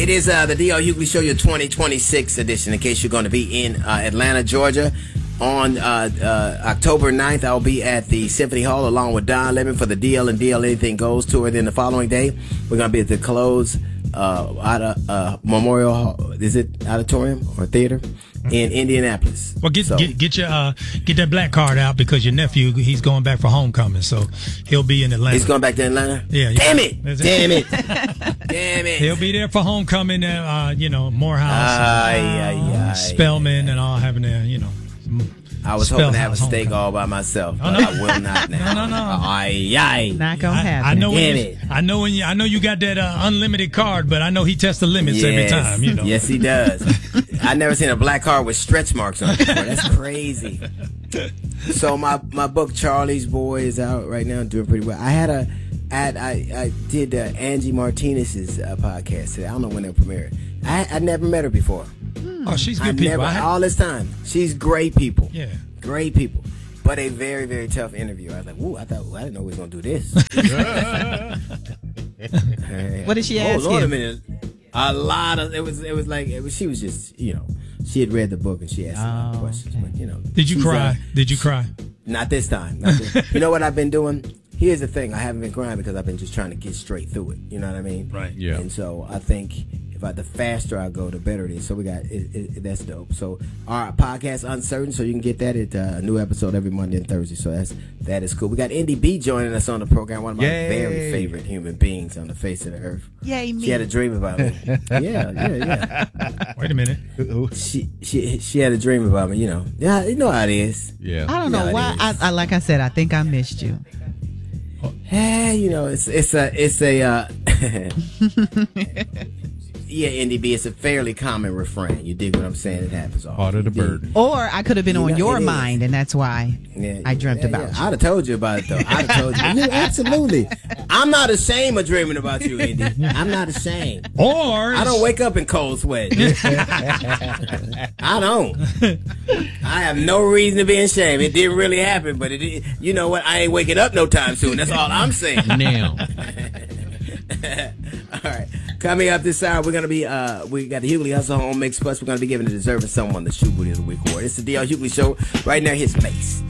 It is the D.L. Hughley Show, your 2026 edition. In case you're going to be in Atlanta, Georgia, on October 9th, I'll be at the Symphony Hall along with Don Lemon for the DL and DL Anything Goes tour. Then the following day, we're going to be at the Close Memorial Hall. Is it auditorium or theater? In Indianapolis. Well, get that black card out because your nephew, he's going back for homecoming, so he'll be in Atlanta. He's going back to Atlanta? Yeah. Damn it! Damn it! He'll be there for homecoming. Morehouse, Spelman, and all having their, I was hoping to have a steak all by myself, but I will not now. No. Not gonna happen. I know you got that unlimited card, but I know he tests the limits every time. Yes, he does. I never seen a black card with stretch marks on it before. That's crazy. So my book Charlie's Boy is out right now, doing pretty well. I did Angie Martinez's podcast today. I don't know when they'll premiere it. I never met her before. Oh, she's good people. All this time. She's great people. Yeah. Great people. But a very, very tough interview. I was like, I didn't know we was going to do this. What did she ask Lord, you? a minute. A lot of, she was just, she had read the book and she asked a lot of questions. Okay. But, Did you cry? Did you cry? Not this time. You know what I've been doing? Here's the thing. I haven't been crying because I've been just trying to get straight through it. You know what I mean? Right. Yeah. And so I think the faster I go, the better it is. So we got that's dope. So our podcast Uncertain, so you can get that at a new episode every Monday and Thursday. So that is cool. We got Indy B joining us on the program. One of my very favorite human beings on the face of the earth. Yay, me. She had a dream about me. Yeah. Wait a minute. She had a dream about me. Yeah, you know how it is. Yeah. I don't know why. I like I said, I think I missed you. Hey, it's a yeah, Indy B, it's a fairly common refrain. You dig what I'm saying? It happens all. Part of the burden. Or I could have been on your mind, and that's why I dreamt about you. I'd have told you about it, though. I'd have told you. Yeah, absolutely. I'm not ashamed of dreaming about you, Indy. I'm not ashamed. Or I don't wake up in cold sweat. I don't. I have no reason to be ashamed. It didn't really happen, but you know what? I ain't waking up no time soon. That's all I'm saying. Now. All right. Coming up this hour, we're going to be, we got the Hughley Hustle Home Mix Plus. We're going to be giving the Deserving Someone the Shoe Booty of the Week award. It's the D.L. Hughley Show. Right now, here's Mace.